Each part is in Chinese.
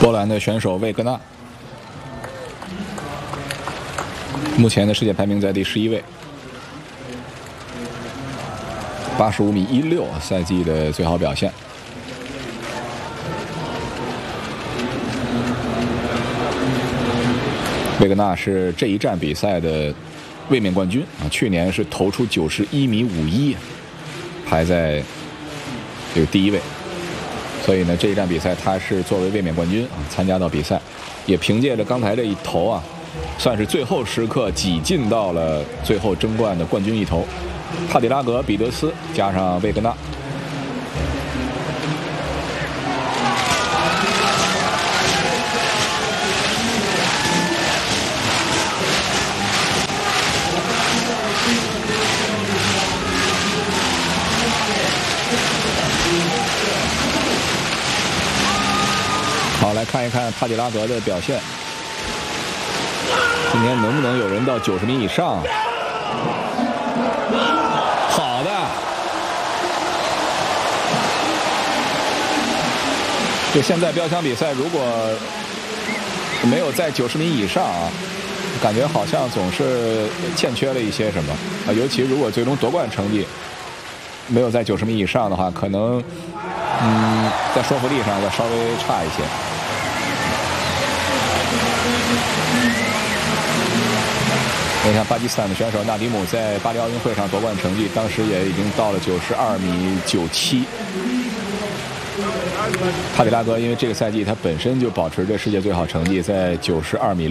波兰的选手魏格纳，目前的世界排名在第11位，85米16，赛季的最好表现。魏格纳是这一站比赛的卫冕冠军啊，去年是投出91米51，排在这个第1位。所以呢，这一站比赛他是作为卫冕冠军啊参加到比赛，也凭借着刚才这一投啊，算是最后时刻挤进到了最后争冠的冠军一投。帕迪拉格、彼得斯加上魏格纳。好，来看一看帕迪拉格的表现。今天能不能有人到90米以上？好的，就现在标枪比赛，如果没有在90米以上啊，感觉好像总是欠缺了一些什么啊。尤其如果最终夺冠成绩没有在90米以上的话，可能在说服力上要稍微差一些。你看巴基斯坦的选手纳迪姆在巴黎奥运会上夺冠成绩，当时也已经到了92米97。帕迪拉格因为这个赛季他本身就保持着世界最好成绩，在92米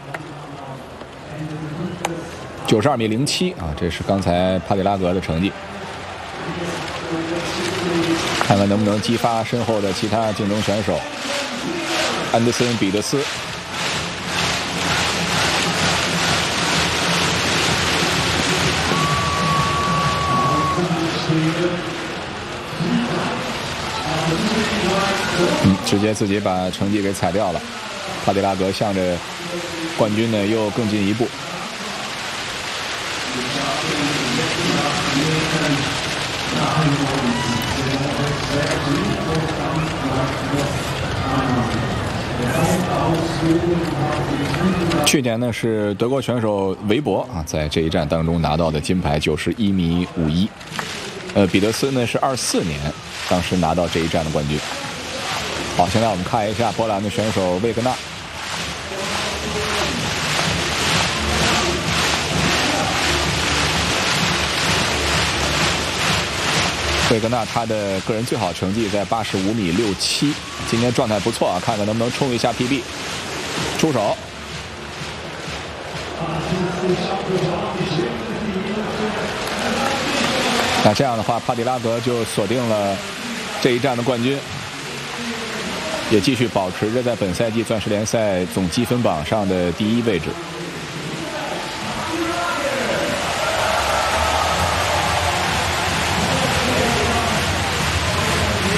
62，92米07啊，这是刚才帕迪拉格的成绩。看看能不能激发身后的其他竞争选手，安德森、彼得斯。直接自己把成绩给踩掉了。帕迪拉格向着冠军呢又更进一步。去年呢是德国选手韦伯啊，在这一战当中拿到的金牌91米51。彼得斯呢是24年，当时拿到这一战的冠军。好，现在我们看一下波兰的选手魏格纳。魏格纳他的个人最好成绩在85米67，今天状态不错啊，看看能不能冲一下 PB。出手。那这样的话，帕迪拉格就锁定了这一战的冠军，也继续保持着在本赛季钻石联赛总积分榜上的第1位置。